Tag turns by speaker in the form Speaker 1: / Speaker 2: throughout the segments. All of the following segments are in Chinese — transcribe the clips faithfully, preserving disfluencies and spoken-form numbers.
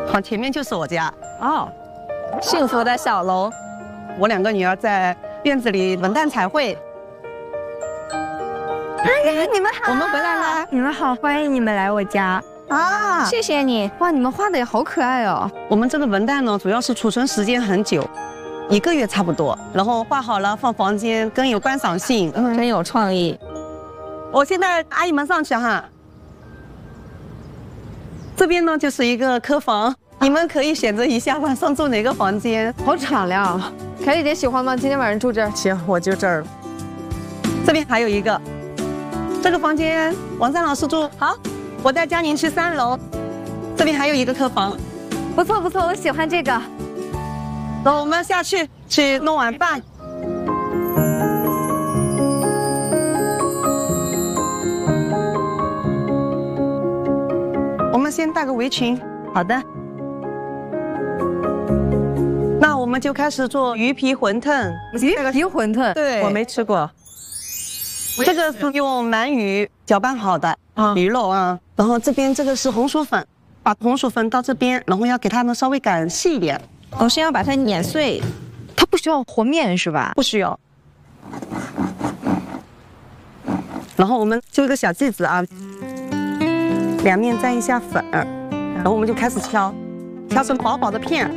Speaker 1: 好，前面就是我家。
Speaker 2: 哦，幸福的小楼。
Speaker 1: 我两个女儿在院子里文旦彩绘。
Speaker 3: 哎，你们好，
Speaker 2: 我们回来了。
Speaker 3: 你们好，欢迎你们来我家
Speaker 2: 啊！谢谢你。哇，你们画的也好可爱哦。
Speaker 1: 我们这个文旦呢，主要是储存时间很久，一个月差不多。然后画好了放房间，更有观赏性。
Speaker 2: 嗯，真有创意。
Speaker 1: 我现在阿姨们上去哈。这边呢就是一个客房，你们可以选择一下晚上住哪个房间。
Speaker 2: 好敞亮。凯丽姐喜欢吗？今天晚上住这儿？
Speaker 1: 行，我就这儿。这边还有一个。这个房间，王珊老师住。好，我带佳宁去三楼。这边还有一个客房，
Speaker 3: 不错不错，我喜欢这个。
Speaker 1: 走，我们下去去弄晚饭。我们先戴个围裙。好的。那我们就开始做鱼皮馄饨。
Speaker 2: 鱼皮馄饨，
Speaker 1: 对，
Speaker 4: 我没吃过。
Speaker 1: 这个是用鳗鱼搅拌好的啊，鱼肉啊。然后这边这个是红薯粉，把红薯粉到这边，然后要给它们稍微擀细一点。
Speaker 2: 哦，先要把它碾碎，它不需要和面是吧？
Speaker 1: 不需要。然后我们就一个小剂子啊，两面沾一下粉，然后我们就开始敲，敲成薄薄的片。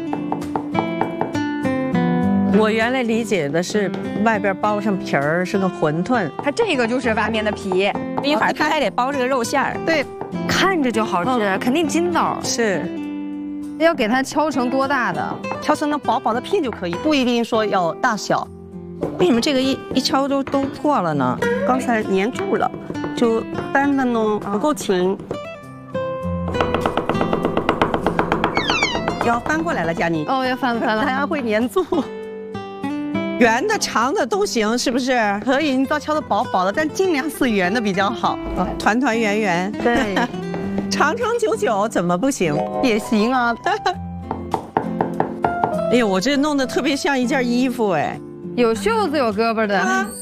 Speaker 4: 我原来理解的是外边包上皮儿是个馄饨，
Speaker 3: 它这个就是外面的皮，
Speaker 2: 一会儿它还得包这个肉馅儿。
Speaker 1: 对，
Speaker 3: 看着就好吃，哦、肯定筋道。
Speaker 4: 是，
Speaker 2: 要给它敲成多大的？
Speaker 1: 敲成那薄薄的片就可以，不一定说要大小。
Speaker 2: 为什么这个一一敲都都破了呢？
Speaker 1: 刚才粘住了，就翻的呢不够勤。要翻过来了，佳妮。
Speaker 2: 哦，要翻翻了，
Speaker 1: 它会粘住。
Speaker 4: 圆的、长的都行，是不是？
Speaker 1: 可以，你只要敲的薄薄的，但尽量是圆的比较好。
Speaker 4: 哦、团团圆圆，
Speaker 1: 对，
Speaker 4: 长长久久怎么不行？
Speaker 1: 也行啊。
Speaker 4: 哎呦，我这弄得特别像一件衣服哎，
Speaker 2: 有袖子有胳膊的。啊